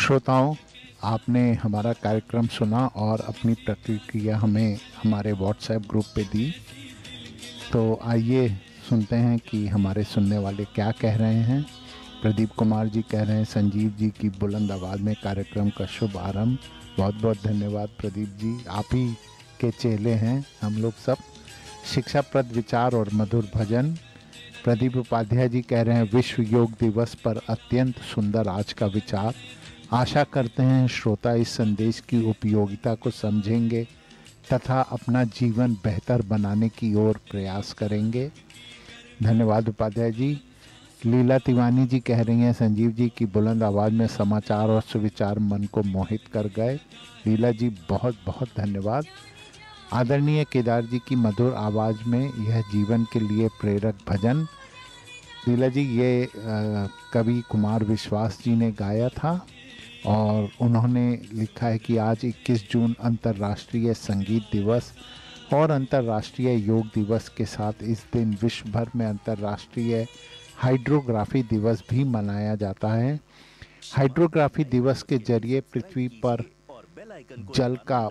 श्रोताओं, आपने हमारा कार्यक्रम सुना और अपनी प्रतिक्रिया हमें हमारे व्हाट्सएप ग्रुप पे दी। तो आइए सुनते हैं कि हमारे सुनने वाले क्या कह रहे हैं। प्रदीप कुमार जी कह रहे हैं, संजीव जी की बुलंद आवाज़ में कार्यक्रम का शुभ आरंभ। बहुत बहुत धन्यवाद प्रदीप जी, आप ही के चेले हैं हम लोग सब। शिक्षाप्रद विचार और मधुर भजन। प्रदीप उपाध्याय जी कह रहे हैं, विश्व योग दिवस पर अत्यंत सुंदर आज का विचार। आशा करते हैं श्रोता इस संदेश की उपयोगिता को समझेंगे तथा अपना जीवन बेहतर बनाने की ओर प्रयास करेंगे। धन्यवाद उपाध्याय जी। लीला तिवानी जी कह रही हैं, संजीव जी की बुलंद आवाज़ में समाचार और सुविचार मन को मोहित कर गए। लीला जी बहुत बहुत धन्यवाद। आदरणीय केदार जी की मधुर आवाज़ में यह जीवन के लिए प्रेरक भजन। लीला जी, ये कवि कुमार विश्वास जी ने गाया था और उन्होंने लिखा है कि आज 21 जून अंतर्राष्ट्रीय संगीत दिवस और अंतर्राष्ट्रीय योग दिवस के साथ इस दिन विश्व भर में अंतर्राष्ट्रीय हाइड्रोग्राफी दिवस भी मनाया जाता है। हाइड्रोग्राफी दिवस के जरिए पृथ्वी पर जल का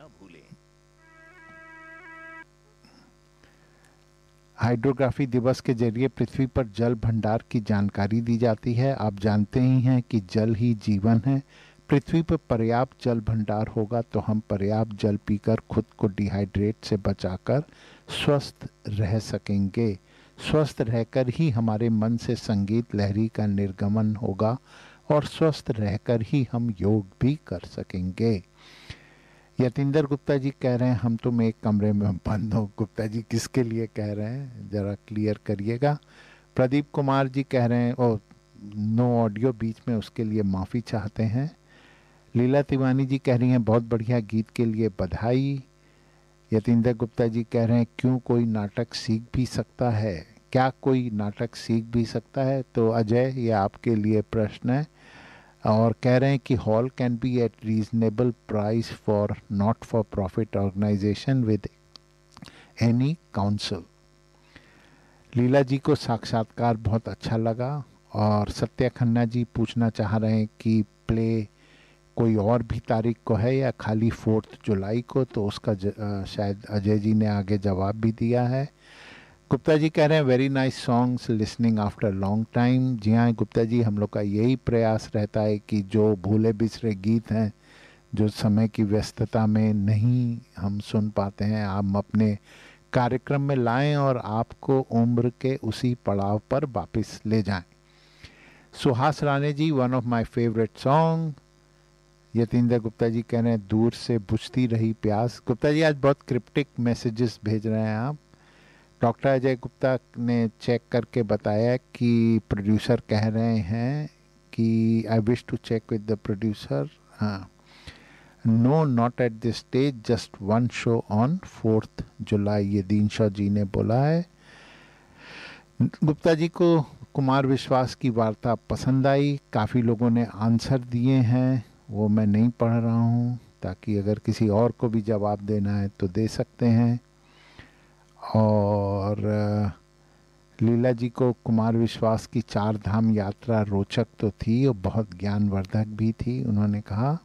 हाइड्रोग्राफी दिवस के जरिए पृथ्वी पर जल भंडार की जानकारी दी जाती है। आप जानते ही हैं कि जल ही जीवन है। पृथ्वी पर पर्याप्त जल भंडार होगा तो हम पर्याप्त जल पीकर खुद को डिहाइड्रेट से बचाकर स्वस्थ रह सकेंगे। स्वस्थ रहकर ही हमारे मन से संगीत लहरी का निर्गमन होगा और स्वस्थ रहकर ही हम योग भी कर सकेंगे। यतीन्द्र गुप्ता जी कह रहे हैं, हम तुम एक कमरे में बंद हो। गुप्ता जी किसके लिए कह रहे हैं, ज़रा क्लियर करिएगा। प्रदीप कुमार जी कह रहे हैं, ओ नो ऑडियो बीच में, उसके लिए माफ़ी चाहते हैं। लीला तिवानी जी कह रही हैं, बहुत बढ़िया गीत के लिए बधाई। यतीन्द्र गुप्ता जी कह रहे हैं, क्यों कोई नाटक सीख भी सकता है, क्या कोई नाटक सीख भी सकता है? तो अजय, ये आपके लिए प्रश्न है। और कह रहे हैं कि hall can be eight reasonable price for not for profit organisation with any council. लीला जी को साक्षात्कार बहुत अच्छा लगा। और सत्या खन्ना जी पूछना चाह रहे हैं कि प्ले कोई और भी तारीख को है या खाली 4 जुलाई को, तो उसका शायद अजय जी ने आगे जवाब भी दिया है। गुप्ता जी कह रहे हैं, very nice songs listening after long time. जी हाँ गुप्ता जी, हम लोग का यही प्रयास रहता है कि जो भूले बिसरे गीत हैं, जो समय की व्यस्तता में नहीं हम सुन पाते हैं, आप अपने कार्यक्रम में लाएं और आपको उम्र के उसी पड़ाव पर वापस ले जाएं। सुहास राणे जी, one of my favourite song. Yatindra Gupta ji कह रहे हैं, दूर से बुझती रही प्यास। गुप्ता जी आज बहुत क्रिप्टिक मैसेजेस भेज रहे हैं आप। डॉक्टर अजय गुप्ता ने चेक करके बताया कि प्रोड्यूसर कह रहे हैं कि I wish to check with the producer. हाँ, no not at this stage, just one show on 4 जुलाई, ये दीनशा जी ने बोला है। गुप्ता जी को कुमार विश्वास की वार्ता पसंद आई। काफ़ी लोगों ने आंसर दिए हैं, वो मैं नहीं पढ़ रहा हूँ, ताकि अगर किसी और को भी जवाब देना है तो दे सकते हैं। और लीला जी को कुमार विश्वास की 4 धाम यात्रा रोचक तो थी और बहुत ज्ञानवर्धक भी थी, उन्होंने कहा।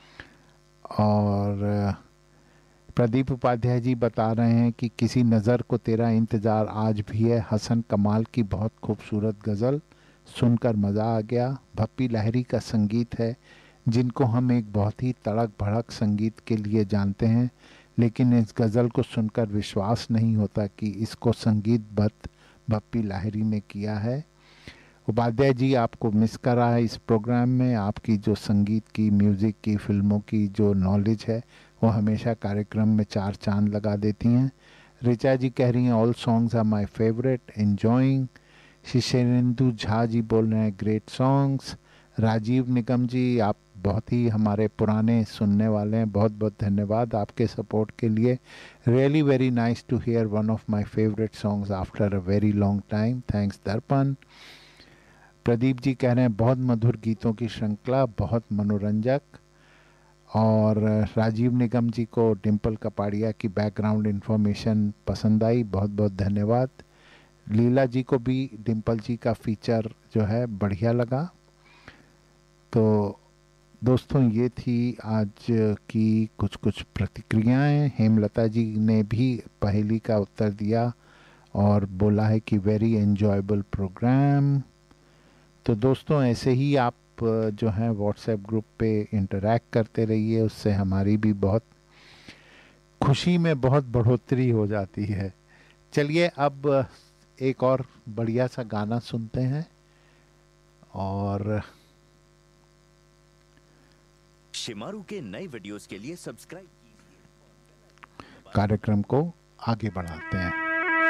और प्रदीप उपाध्याय जी बता रहे हैं कि किसी नज़र को तेरा इंतज़ार आज भी है, हसन कमाल की बहुत खूबसूरत गज़ल सुनकर मज़ा आ गया। भप्पी लहरी का संगीत है जिनको हम एक बहुत ही तड़क भड़क संगीत के लिए जानते हैं, लेकिन इस गज़ल को सुनकर विश्वास नहीं होता कि इसको संगीतबद्ध भप्पी लाहिरी ने किया है। उपाध्याय जी, आपको मिस कर रहा है इस प्रोग्राम में। आपकी जो संगीत की, म्यूज़िक की, फिल्मों की जो नॉलेज है वो हमेशा कार्यक्रम में 4 चांद लगा देती हैं। ऋचा जी कह रही हैं, all songs are my favourite, enjoying. शिशेंदु Jha ji बोल रहे हैं, ग्रेट सॉन्ग्स। राजीव निगम जी, आप बहुत ही हमारे पुराने सुनने वाले हैं, बहुत बहुत धन्यवाद आपके सपोर्ट के लिए। Really very nice to here one of my favourite songs after a very long time, thanks दर्पण। प्रदीप जी कह रहे हैं, बहुत मधुर गीतों की श्रृंखला, बहुत मनोरंजक। और राजीव निगम जी को डिम्पल कपाड़िया की बैकग्राउंड इन्फॉर्मेशन पसंद आई, बहुत बहुत धन्यवाद। लीला जी को भी डिम्पल जी का फीचर जो है बढ़िया लगा। तो दोस्तों ये थी आज की कुछ कुछ प्रतिक्रियाएं। हेमलता जी ने भी पहेली का उत्तर दिया और बोला है कि वेरी एंजॉयबल प्रोग्राम। तो दोस्तों ऐसे ही आप जो है व्हाट्सएप ग्रुप पे इंटरेक्ट करते रहिए, उससे हमारी भी बहुत खुशी में बहुत बढ़ोतरी हो जाती है। चलिए अब एक और बढ़िया सा गाना सुनते हैं और शिमारू के नए वीडियोस के लिए सब्सक्राइब कार्यक्रम को आगे बढ़ाते हैं।